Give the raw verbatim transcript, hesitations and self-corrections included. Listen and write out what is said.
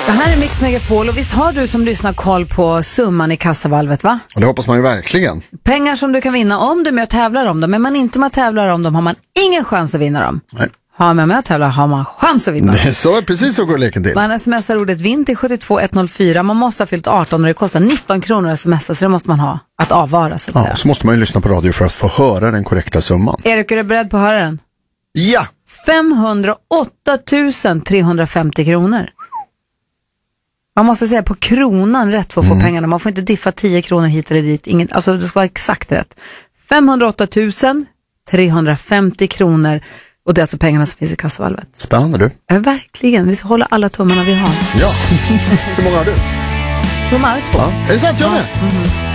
Det här är Mix Megapol och visst har du som lyssnar koll på summan i kassavalvet, va? Och det hoppas man ju verkligen. Pengar som du kan vinna om du är med och tävlar om dem. Men man inte med och tävlar om dem har man ingen chans att vinna dem. Nej. Har man med och tävlar har man chans att vinna dem. Det är så, precis så går leken till. Man smsar ordet vinn till sju två ett noll fyra. Man måste ha fyllt arton och det kostar nitton kronor att smsa, så det måste man ha att avvara, så att Ja, säga. så måste man ju lyssna på radio för att få höra den korrekta summan. Erik, är du beredd på att höra den? Ja! femhundraåtta tusen trehundrafemtio kronor. Man måste säga på kronan rätt för att få mm. pengarna. Man får inte diffa tio kronor hit eller dit. Inget, alltså det ska vara exakt rätt. femhundraåtta tusen trehundrafemtio kronor. Och det är alltså pengarna som finns i kassavalvet. Spännande du. Ja, verkligen. Vi ska hålla alla tummarna vi har. Ja. Hur många har du? Tummar två. Ja. Är det sant? Jag med? Ja. Mm-hmm.